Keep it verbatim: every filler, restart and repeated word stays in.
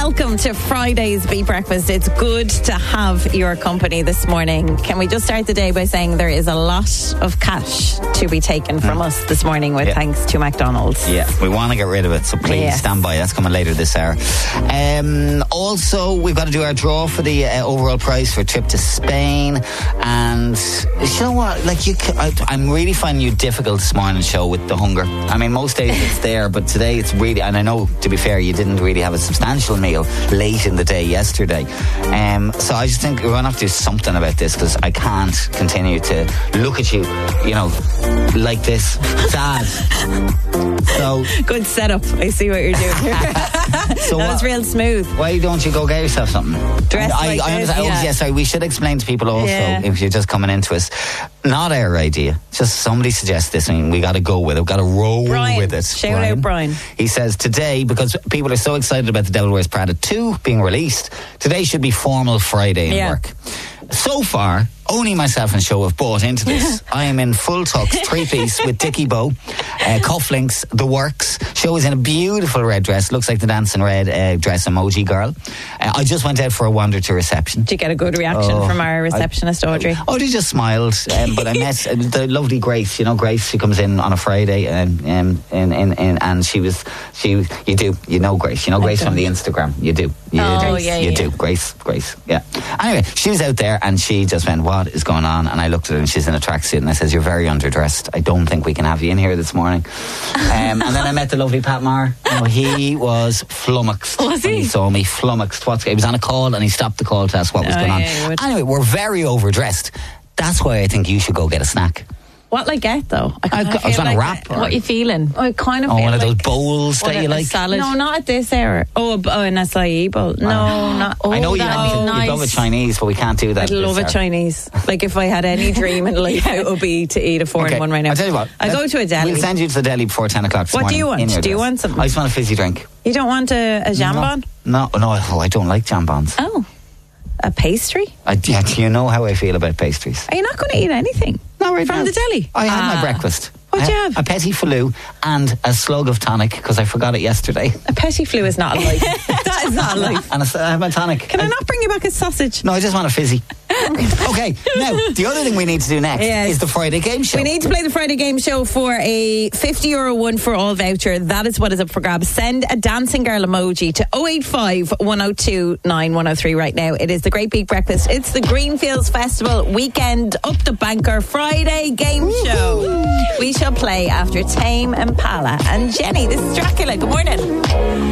welcome to Friday's Beat Breakfast. It's good to have your company this morning. Can we just start the day by saying there is a lot of cash to be taken from mm. us this morning with yeah. thanks to McDonald's. Yeah, we want to get rid of it, so please yes. stand by. That's coming later this hour. Um, also, we've got to do our draw for the uh, overall prize for a trip to Spain. And you know what? Like you, I, I'm really finding you difficult this morning's show with the hunger. I mean, most days it's there, but today it's really, and I know, to be fair, you didn't really have a substantial meal late in the day yesterday. Um, so I just think we're going to have to do something about this, because I can't continue to look at you, you know, like this. Sad. So good setup. I see what you're doing here. So that what, was real smooth. Why don't you go get yourself something? Dress I, like I this, understand. yeah. Oh, yes, sorry, we should explain to people also, yeah. if you're just coming into us, not our idea. Just somebody suggests this, and we got to go with it. We've got to roll Brian, with it. Shout Brian. out, Brian. He says today, because people are so excited about The Devil Wears Prada two being released, today should be formal Friday in yeah. work. So far, only myself and Show have bought into this. I am in full tux, three-piece with Dickie Bow, uh, cufflinks, the works. Show is in a beautiful red dress, looks like the dancing red uh, dress emoji girl. Uh, I just went out for a wander to reception. Did you get a good reaction oh, from our receptionist, I, Audrey? Oh, they just smiled. Um, but I met uh, the lovely Grace. You know, Grace, she comes in on a Friday, and um, and, and, and, and she was, she. you do, you know Grace. You know Grace from the Instagram. You do. You oh, do. yeah, You yeah. do. Grace, Grace, yeah. Anyway, she was out there, and she just went, what is going on? And I looked at her, and she's in a tracksuit, and I says, you're very underdressed. I don't think we can have you in here this morning. Um, and then I met the lovely Pat Maher. Oh, he was flummoxed. Was he? When he saw me, flummoxed. What's, he was on a call, and he stopped the call to ask what was oh, going on. Yeah, anyway, we're very overdressed. That's why I think you should go get a snack. What like get though? I, I, I was on like a wrap. What are you feeling? I kind of oh, feel one of like those bowls that you like. Salad. No, not at this hour. Oh, oh, an acai bowl. No, uh, not. Oh, I know you, oh, nice. you love a Chinese, but we can't do that. I'd love a Chinese. Like if I had any dream in life, it would be to eat a four okay. in one right now. I'll tell you what. I go to a deli. We'll send you to the deli before ten o'clock. This what morning do you want? Do you dress. want something? I just want a fizzy drink. You don't want a, a jambon? No, no, no. Oh, I don't like jambons. Oh, a pastry? I, yeah, do you know how I feel about pastries? Are you not going to eat anything? No, right from now. the deli. I had ah. my breakfast. What'd you have? A petit falou and a slug of tonic, because I forgot it yesterday. A petit falou is not a life. That is not a life. And a, I have my tonic. Can I, I not bring you back a sausage? No, I just want a fizzy. Okay, now, the other thing we need to do next yes. is the Friday Game Show. We need to play the Friday Game Show for a fifty euro one for all voucher. That is what is up for grabs. Send a dancing girl emoji to oh eight five, one oh two, nine one oh three right now. It is the Great Beat Breakfast. It's the Greenfields Festival weekend up the banker Friday Game Show. We shall play after Tame Impala and Jenny. This is Dracula. Good morning.